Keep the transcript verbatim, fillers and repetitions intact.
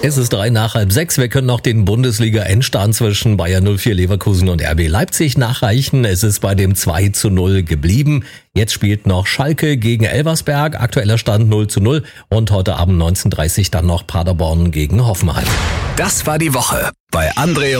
Es ist drei nach halb sechs. Wir können noch den Bundesliga-Endstand zwischen Bayer null vier Leverkusen und R B Leipzig nachreichen. Es ist bei dem zwei zu null geblieben. Jetzt spielt noch Schalke gegen Elversberg. Aktueller Stand null zu null. Und heute Abend neunzehn Uhr dreißig dann noch Paderborn gegen Hoffenheim. Das war die Woche bei André